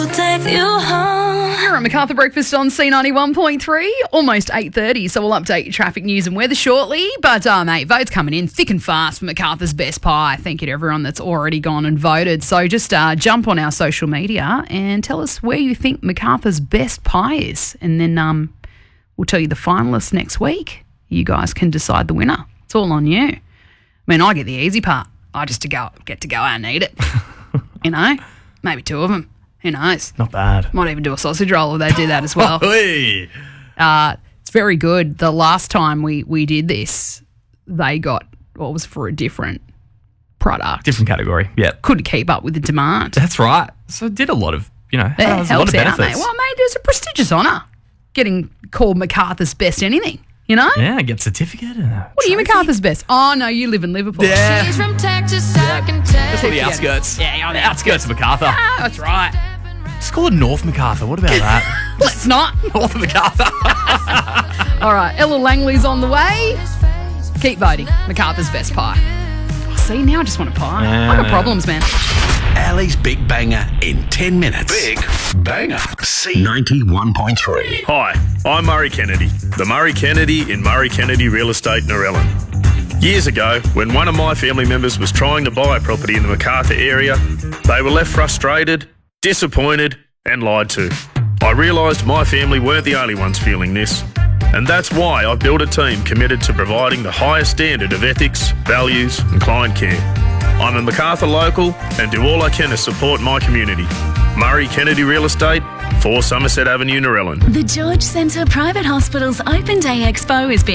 Take you home. You're at MacArthur Breakfast on C91.3, almost 8:30, so we'll update your traffic news and weather shortly. But, mate, votes coming in thick and fast for MacArthur's Best Pie. Thank you to everyone that's already gone and voted. So just jump on our social media and tell us where you think MacArthur's Best Pie is. And then we'll tell you the finalists next week. You guys can decide the winner. It's all on you. I mean, I get the easy part. I just get to go out and eat it. You know? Maybe two of them. Who knows? Not bad. Might even do a sausage roll if they do that as well. Hey. It's very good. The last time we did this, they got what was for a different product. Different category, yeah. Couldn't keep up with the demand. That's right. So it did a lot of, It a lot of helps out, benefits. mate. Well, mate, it's a prestigious honour getting called MacArthur's Best anything, you know? Yeah, get a certificate. And What are you MacArthur's Best? Oh, no, you live in Liverpool. Yeah. She's from Texas, I can tell. That's on the outskirts. Yeah, on the outskirts of MacArthur. Ah, that's right. Just call it North MacArthur. What about that? Let's not. North MacArthur. All right, Ella Langley's on the way. Keep voting. MacArthur's Best Pie. Oh, see, now I just want a pie. Yeah, I got no. problems, man. Ali's Big Banger in 10 minutes. Big Banger. C91.3. Hi, I'm Murray Kennedy, the Murray Kennedy in Murray Kennedy Real Estate Narellan. Years ago, when one of my family members was trying to buy a property in the MacArthur area, they were left frustrated, disappointed and lied to. I realised my family weren't the only ones feeling this, and that's why I built a team committed to providing the highest standard of ethics, values and client care. I'm a MacArthur local and do all I can to support my community. Murray Kennedy Real Estate, 4 Somerset Avenue, Narellan. The George Centre Private Hospital's Open Day Expo is being